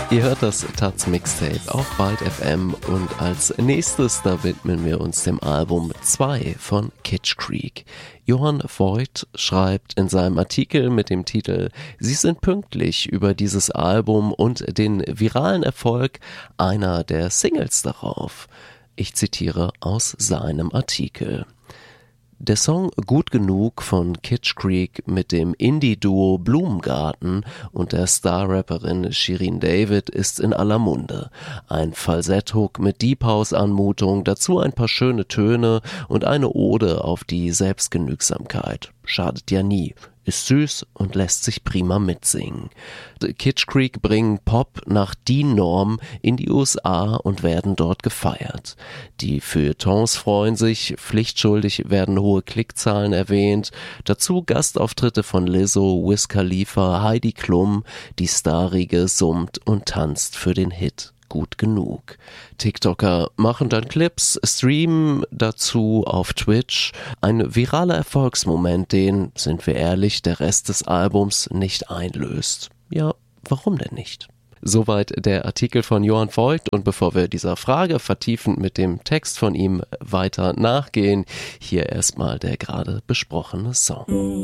Ihr hört das Taz Mixtape auf Byte FM und als nächstes, da widmen wir uns dem Album 2 von Kitsch Creek. Johann Voigt schreibt in seinem Artikel mit dem Titel „Sie sind pünktlich" über dieses Album und den viralen Erfolg einer der Singles darauf. Ich zitiere aus seinem Artikel. Der Song Gut Genug von Kitsch Creek mit dem Indie-Duo Blumengarten und der Star-Rapperin Shirin David ist in aller Munde. Ein Falsetthook mit Deep-House-Anmutung, dazu ein paar schöne Töne und eine Ode auf die Selbstgenügsamkeit. Schadet ja nie. Ist süß und lässt sich prima mitsingen. Kitsch Creek bringen Pop nach DIN-Norm in die USA und werden dort gefeiert. Die Feuilletons freuen sich, pflichtschuldig werden hohe Klickzahlen erwähnt, dazu Gastauftritte von Lizzo, Wiz Khalifa, Heidi Klum, die Starrige summt und tanzt für den Hit Gut Genug. TikToker machen dann Clips, streamen dazu auf Twitch. Ein viraler Erfolgsmoment, den, sind wir ehrlich, der Rest des Albums nicht einlöst. Ja, warum denn nicht? Soweit der Artikel von Johann Voigt und bevor wir dieser Frage vertiefend mit dem Text von ihm weiter nachgehen, hier erstmal der gerade besprochene Song.